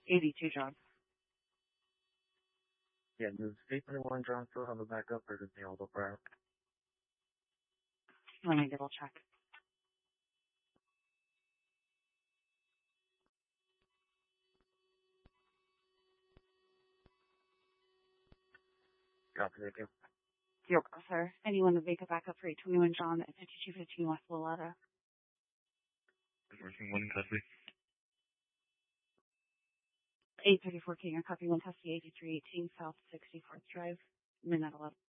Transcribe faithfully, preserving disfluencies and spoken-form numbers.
eighty-two, John. Yeah, does eight thirty-one John still have a backup, or does he auto fire? Let me double check. Copy, thank you. You're welcome, sir. Anyone to make a backup for eight twenty-one John at fifty-two fifteen West Loletta? Working one custody. eight thirty-four King, copy one custody eighty-three eighteen South sixty-fourth Drive, Midnight eleven.